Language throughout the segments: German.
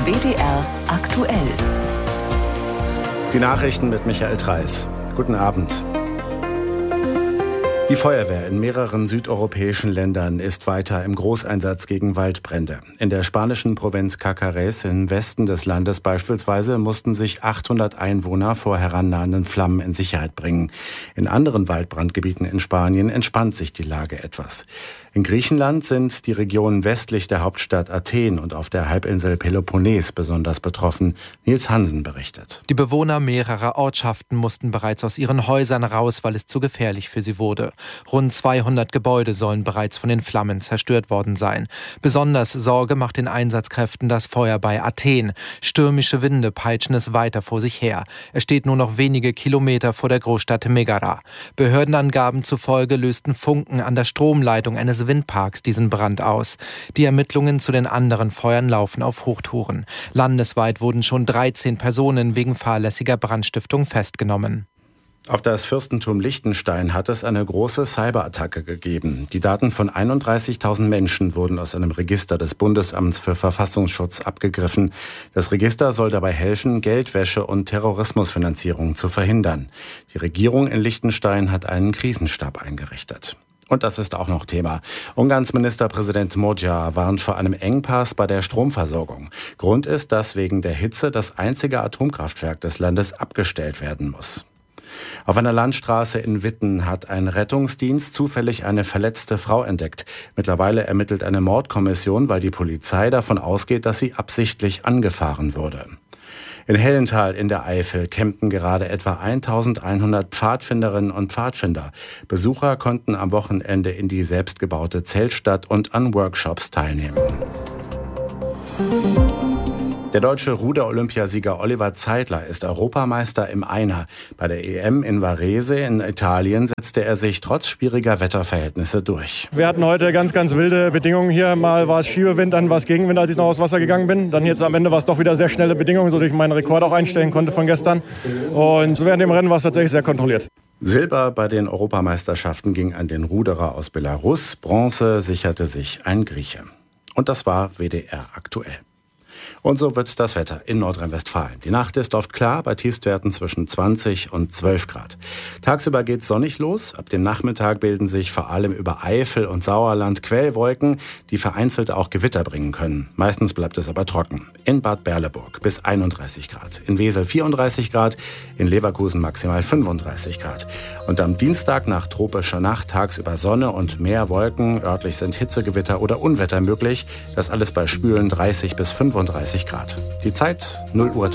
WDR aktuell. Die Nachrichten mit Michael Treis. Guten Abend. Die Feuerwehr in mehreren südeuropäischen Ländern ist weiter im Großeinsatz gegen Waldbrände. In der spanischen Provinz Cacares im Westen des Landes beispielsweise mussten sich 800 Einwohner vor herannahenden Flammen in Sicherheit bringen. In anderen Waldbrandgebieten in Spanien entspannt sich die Lage etwas. In Griechenland sind die Regionen westlich der Hauptstadt Athen und auf der Halbinsel Peloponnes besonders betroffen. Nils Hansen berichtet. Die Bewohner mehrerer Ortschaften mussten bereits aus ihren Häusern raus, weil es zu gefährlich für sie wurde. Rund 200 Gebäude sollen bereits von den Flammen zerstört worden sein. Besonders Sorge macht den Einsatzkräften das Feuer bei Athen. Stürmische Winde peitschen es weiter vor sich her. Es steht nur noch wenige Kilometer vor der Großstadt Megara. Behördenangaben zufolge lösten Funken an der Stromleitung eines Windparks diesen Brand aus. Die Ermittlungen zu den anderen Feuern laufen auf Hochtouren. Landesweit wurden schon 13 Personen wegen fahrlässiger Brandstiftung festgenommen. Auf das Fürstentum Liechtenstein hat es eine große Cyberattacke gegeben. Die Daten von 31.000 Menschen wurden aus einem Register des Bundesamts für Verfassungsschutz abgegriffen. Das Register soll dabei helfen, Geldwäsche und Terrorismusfinanzierung zu verhindern. Die Regierung in Liechtenstein hat einen Krisenstab eingerichtet. Und das ist auch noch Thema. Ungarns Ministerpräsident Magyar warnt vor einem Engpass bei der Stromversorgung. Grund ist, dass wegen der Hitze das einzige Atomkraftwerk des Landes abgestellt werden muss. Auf einer Landstraße in Witten hat ein Rettungsdienst zufällig eine verletzte Frau entdeckt. Mittlerweile ermittelt eine Mordkommission, weil die Polizei davon ausgeht, dass sie absichtlich angefahren wurde. In Hellenthal in der Eifel campten gerade etwa 1100 Pfadfinderinnen und Pfadfinder. Besucher konnten am Wochenende in die selbstgebaute Zeltstadt und an Workshops teilnehmen. Der deutsche Ruder-Olympiasieger Oliver Zeitler ist Europameister im Einer. Bei der EM in Varese in Italien setzte er sich trotz schwieriger Wetterverhältnisse durch. Wir hatten heute ganz wilde Bedingungen hier. Mal war es Schiebewind, dann war es Gegenwind, als ich noch aufs Wasser gegangen bin. Dann jetzt am Ende war es doch wieder sehr schnelle Bedingungen, sodass ich meinen Rekord auch einstellen konnte von gestern. Und während dem Rennen war es tatsächlich sehr kontrolliert. Silber bei den Europameisterschaften ging an den Ruderer aus Belarus. Bronze sicherte sich ein Grieche. Und das war WDR aktuell. Und so wird das Wetter in Nordrhein-Westfalen. Die Nacht ist oft klar, bei Tiefstwerten zwischen 20 und 12 Grad. Tagsüber geht's sonnig los. Ab dem Nachmittag bilden sich vor allem über Eifel und Sauerland Quellwolken, die vereinzelt auch Gewitter bringen können. Meistens bleibt es aber trocken. In Bad Berleburg bis 31 Grad, in Wesel 34 Grad, in Leverkusen maximal 35 Grad. Und am Dienstag nach tropischer Nacht tagsüber Sonne und mehr Wolken. Örtlich sind Hitzegewitter oder Unwetter möglich. Das alles bei schwülen 30 bis 35 Grad. Die Zeit 0:03 Uhr.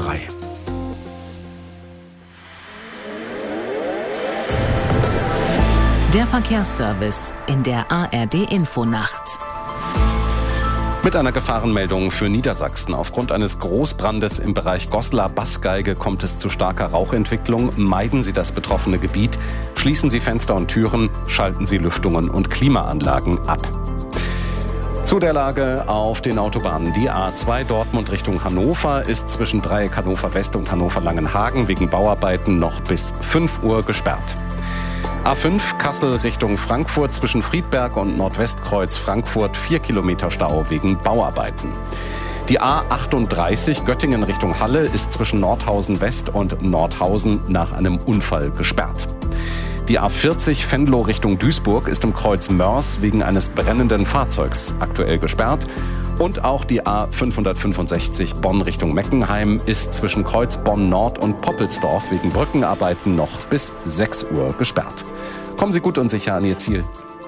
Der Verkehrsservice in der ARD-Infonacht. Mit einer Gefahrenmeldung für Niedersachsen. Aufgrund eines Großbrandes im Bereich Goslar-Bassgeige kommt es zu starker Rauchentwicklung. Meiden Sie das betroffene Gebiet. Schließen Sie Fenster und Türen. Schalten Sie Lüftungen und Klimaanlagen ab. Zu der Lage auf den Autobahnen. Die A2 Dortmund Richtung Hannover ist zwischen Dreieck Hannover West und Hannover Langenhagen wegen Bauarbeiten noch bis 5 Uhr gesperrt. A5 Kassel Richtung Frankfurt zwischen Friedberg und Nordwestkreuz Frankfurt 4 Kilometer Stau wegen Bauarbeiten. Die A38 Göttingen Richtung Halle ist zwischen Nordhausen West und Nordhausen nach einem Unfall gesperrt. Die A40 Venlo Richtung Duisburg ist im Kreuz Mörs wegen eines brennenden Fahrzeugs aktuell gesperrt. Und auch die A565 Bonn Richtung Meckenheim ist zwischen Kreuz Bonn Nord und Poppelsdorf wegen Brückenarbeiten noch bis 6 Uhr gesperrt. Kommen Sie gut und sicher an Ihr Ziel.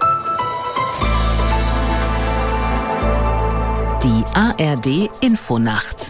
Die ARD Infonacht.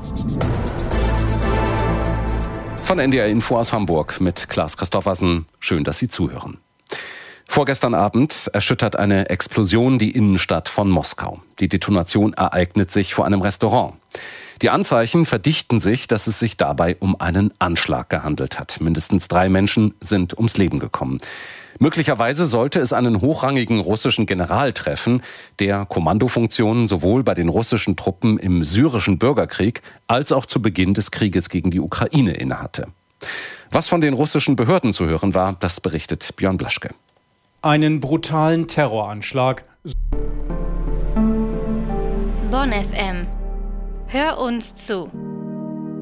Von NDR Info aus Hamburg mit Klaas Christoffersen. Schön, dass Sie zuhören. Vorgestern Abend erschüttert eine Explosion die Innenstadt von Moskau. Die Detonation ereignet sich vor einem Restaurant. Die Anzeichen verdichten sich, dass es sich dabei um einen Anschlag gehandelt hat. Mindestens 3 Menschen sind ums Leben gekommen. Möglicherweise sollte es einen hochrangigen russischen General treffen, der Kommandofunktionen sowohl bei den russischen Truppen im syrischen Bürgerkrieg als auch zu Beginn des Krieges gegen die Ukraine innehatte. Was von den russischen Behörden zu hören war, das berichtet Björn Blaschke. Einen brutalen Terroranschlag. Bonn FM. Hör uns zu.